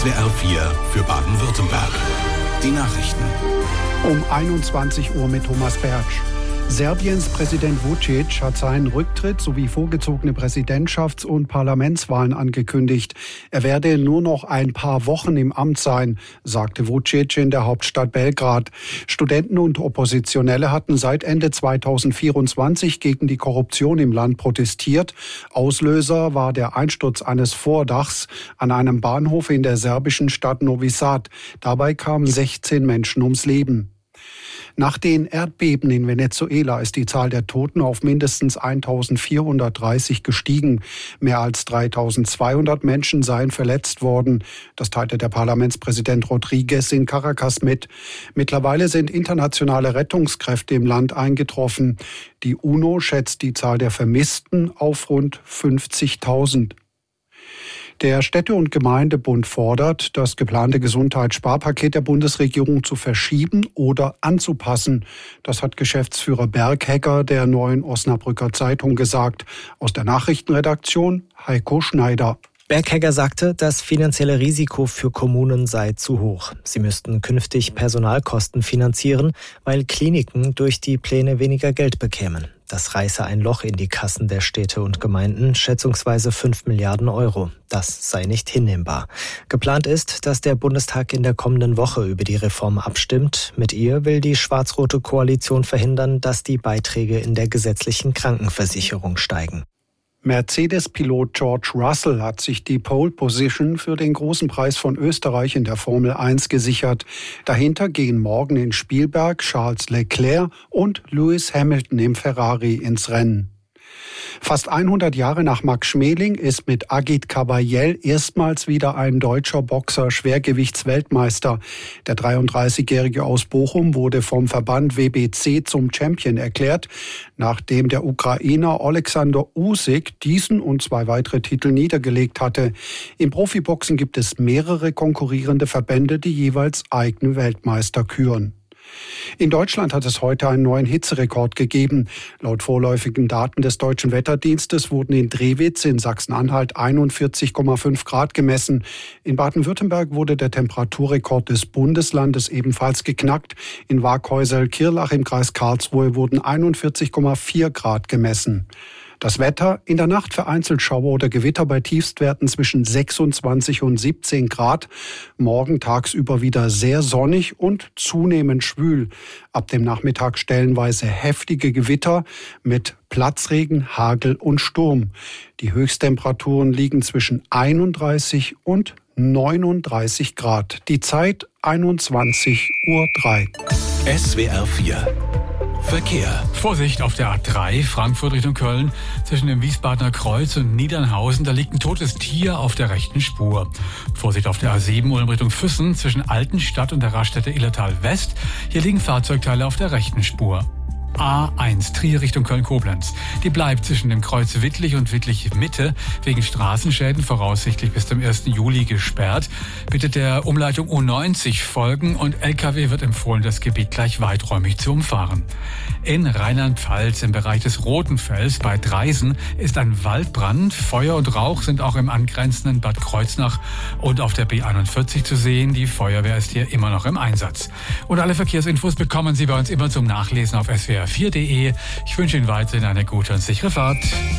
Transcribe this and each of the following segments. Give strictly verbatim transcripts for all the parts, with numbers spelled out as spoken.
S W R vier für Baden-Württemberg. Die Nachrichten. Um einundzwanzig Uhr mit Thomas Bertsch. Serbiens Präsident Vučić hat seinen Rücktritt sowie vorgezogene Präsidentschafts- und Parlamentswahlen angekündigt. Er werde nur noch ein paar Wochen im Amt sein, sagte Vučić in der Hauptstadt Belgrad. Studenten und Oppositionelle hatten seit Ende zweitausendvierundzwanzig gegen die Korruption im Land protestiert. Auslöser war der Einsturz eines Vordachs an einem Bahnhof in der serbischen Stadt Novi Sad. Dabei kamen sechzehn Menschen ums Leben. Nach den Erdbeben in Venezuela ist die Zahl der Toten auf mindestens eintausendvierhundertdreißig gestiegen. Mehr als dreitausendzweihundert Menschen seien verletzt worden. Das teilte der Parlamentspräsident Rodriguez in Caracas mit. Mittlerweile sind internationale Rettungskräfte im Land eingetroffen. Die UNO schätzt die Zahl der Vermissten auf rund fünfzigtausend. Der Städte- und Gemeindebund fordert, das geplante Gesundheitssparpaket der Bundesregierung zu verschieben oder anzupassen. Das hat Geschäftsführer Berghegger der Neuen Osnabrücker Zeitung gesagt. Aus der Nachrichtenredaktion Heiko Schneider. Berghegger sagte, das finanzielle Risiko für Kommunen sei zu hoch. Sie müssten künftig Personalkosten finanzieren, weil Kliniken durch die Pläne weniger Geld bekämen. Das reiße ein Loch in die Kassen der Städte und Gemeinden, schätzungsweise fünf Milliarden Euro. Das sei nicht hinnehmbar. Geplant ist, dass der Bundestag in der kommenden Woche über die Reform abstimmt. Mit ihr will die schwarz-rote Koalition verhindern, dass die Beiträge in der gesetzlichen Krankenversicherung steigen. Mercedes-Pilot George Russell hat sich die Pole Position für den Großen Preis von Österreich in der Formel eins gesichert. Dahinter gehen morgen in Spielberg Charles Leclerc und Lewis Hamilton im Ferrari ins Rennen. Fast hundert Jahre nach Max Schmeling ist mit Agit Kabayel erstmals wieder ein deutscher Boxer Schwergewichtsweltmeister. Der dreiunddreißigjährige aus Bochum wurde vom Verband W B C zum Champion erklärt, nachdem der Ukrainer Alexander Usyk diesen und zwei weitere Titel niedergelegt hatte. Im Profiboxen gibt es mehrere konkurrierende Verbände, die jeweils eigene Weltmeister küren. In Deutschland hat es heute einen neuen Hitzerekord gegeben. Laut vorläufigen Daten des Deutschen Wetterdienstes wurden in Drewitz in Sachsen-Anhalt einundvierzig Komma fünf Grad gemessen. In Baden-Württemberg wurde der Temperaturrekord des Bundeslandes ebenfalls geknackt. In Waghäusel-Kirlach im Kreis Karlsruhe wurden einundvierzig Komma vier Grad gemessen. Das Wetter: in der Nacht vereinzelt Schauer oder Gewitter bei Tiefstwerten zwischen sechsundzwanzig und siebzehn Grad. Morgen tagsüber wieder sehr sonnig und zunehmend schwül. Ab dem Nachmittag stellenweise heftige Gewitter mit Platzregen, Hagel und Sturm. Die Höchsttemperaturen liegen zwischen einunddreißig und neununddreißig Grad. Die Zeit einundzwanzig Uhr drei. S W R vier Verkehr. Vorsicht auf der A drei, Frankfurt Richtung Köln, zwischen dem Wiesbadener Kreuz und Niedernhausen. Da liegt ein totes Tier auf der rechten Spur. Vorsicht auf der A sieben, Ulm Richtung Füssen, zwischen Altenstadt und der Raststätte Illertal West. Hier liegen Fahrzeugteile auf der rechten Spur. A eins, Trier Richtung Köln-Koblenz. Die bleibt zwischen dem Kreuz Wittlich und Wittlich-Mitte wegen Straßenschäden voraussichtlich bis zum ersten Juli gesperrt. Bitte der Umleitung U neunzig folgen und L K W wird empfohlen, das Gebiet gleich weiträumig zu umfahren. In Rheinland-Pfalz im Bereich des Rotenfels bei Dreisen ist ein Waldbrand. Feuer und Rauch sind auch im angrenzenden Bad Kreuznach und auf der B einundvierzig zu sehen. Die Feuerwehr ist hier immer noch im Einsatz. Und alle Verkehrsinfos bekommen Sie bei uns immer zum Nachlesen auf S W R vier punkt de. Ich wünsche Ihnen weiterhin eine gute und sichere Fahrt.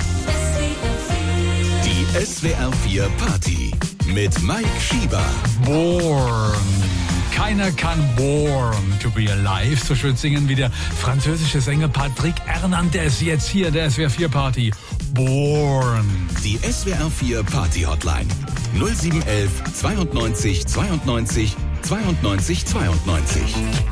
Die S W R vier Party mit Mike Schieber. Born. Keiner kann Born to be alive so schön singen wie der französische Sänger Patrick Hernandez. Jetzt hier der S W R vier Party. Born. Die S W R vier Party Hotline null sieben eins eins zweiundneunzig zweiundneunzig zweiundneunzig zweiundneunzig.